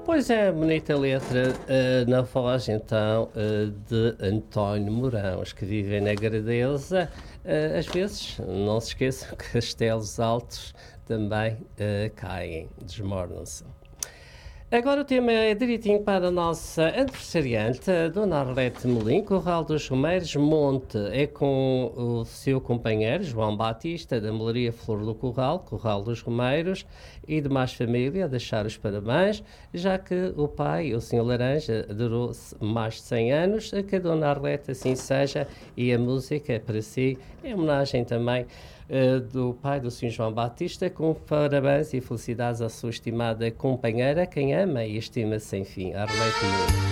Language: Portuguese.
Pois é, bonita letra, na voz então de António Mourão. Os que vivem na Gradeusa, às vezes, não se esqueçam que castelos altos também caem, desmoronam-se. Agora o tema é direitinho para a nossa aniversariante, a Dona Arlete Melim, Corral dos Romeiros, Monte. É com o seu companheiro, João Batista, da Melaria Flor do Corral, Corral dos Romeiros, e demais família, a deixar os parabéns, já que o pai, o Sr. Laranja, durou mais de 100 anos, a que a Dona Arlete assim seja, e a música é para si, em homenagem também do pai do Sr. João Batista, com parabéns e felicidades à sua estimada companheira, quem ama e estima sem fim, Arlete Melim.